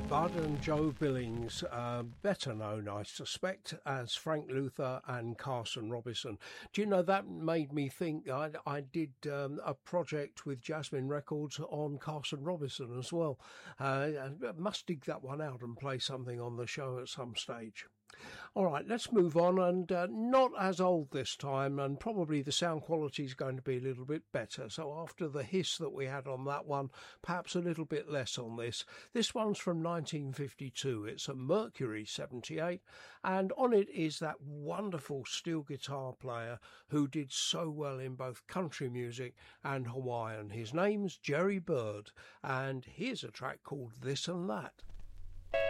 Bud and Joe Billings, better known, I suspect, as Frank Luther and Carson Robinson. Do you know, that made me think I did a project with Jasmine Records on Carson Robinson as well. I must dig that one out and play something on the show at some stage. All right, let's move on, and not as old this time, and probably the sound quality is going to be a little bit better. So after the hiss that we had on that one, perhaps a little bit less on this. This one's from 1952. It's a Mercury 78, and on it is that wonderful steel guitar player who did so well in both country music and Hawaiian. His name's Jerry Byrd, and here's a track called This and That.